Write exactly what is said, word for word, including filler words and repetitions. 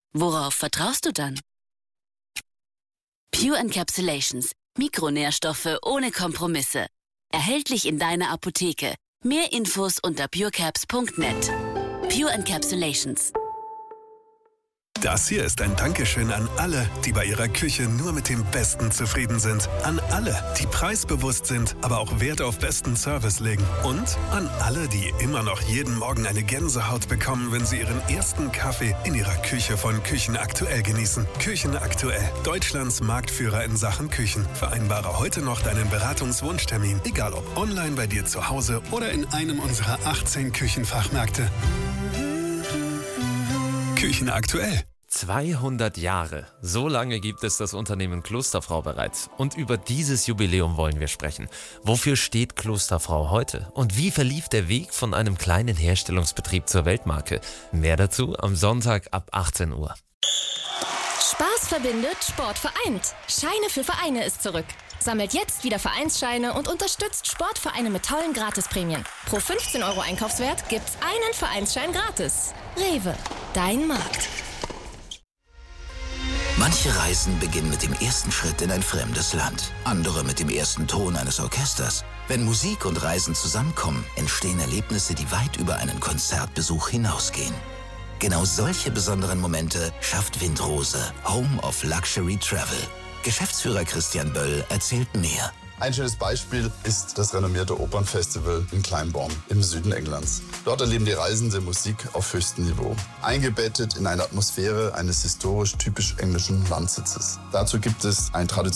Worauf vertraust du dann? Pure Encapsulations. Mikronährstoffe ohne Kompromisse. Erhältlich in deiner Apotheke. Mehr Infos unter purecaps punkt net. Pure Encapsulations. Das hier ist ein Dankeschön an alle, die bei ihrer Küche nur mit dem Besten zufrieden sind. An alle, die preisbewusst sind, aber auch Wert auf besten Service legen. Und an alle, die immer noch jeden Morgen eine Gänsehaut bekommen, wenn sie ihren ersten Kaffee in ihrer Küche von Küchen aktuell genießen. Küchen aktuell, Deutschlands Marktführer in Sachen Küchen. Vereinbare heute noch deinen Beratungswunschtermin, egal ob online bei dir zu Hause oder in einem unserer achtzehn Küchenfachmärkte. Küchen aktuell. zweihundert Jahre. So lange gibt es das Unternehmen Klosterfrau bereits. Und über dieses Jubiläum wollen wir sprechen. Wofür steht Klosterfrau heute? Und wie verlief der Weg von einem kleinen Herstellungsbetrieb zur Weltmarke? Mehr dazu am Sonntag ab achtzehn Uhr. Spaß verbindet, Sport vereint. Scheine für Vereine ist zurück. Sammelt jetzt wieder Vereinsscheine und unterstützt Sportvereine mit tollen Gratisprämien. Pro fünfzehn Euro Einkaufswert gibt's einen Vereinsschein gratis. Rewe, dein Markt. Manche Reisen beginnen mit dem ersten Schritt in ein fremdes Land. Andere mit dem ersten Ton eines Orchesters. Wenn Musik und Reisen zusammenkommen, entstehen Erlebnisse, die weit über einen Konzertbesuch hinausgehen. Genau solche besonderen Momente schafft Windrose, Home of Luxury Travel. Geschäftsführer Christian Böll erzählt mehr. Ein schönes Beispiel ist das renommierte Opernfestival in Glyndebourne im Süden Englands. Dort erleben die Reisende Musik auf höchstem Niveau, eingebettet in eine Atmosphäre eines historisch typisch englischen Landsitzes. Dazu gibt es ein traditionelles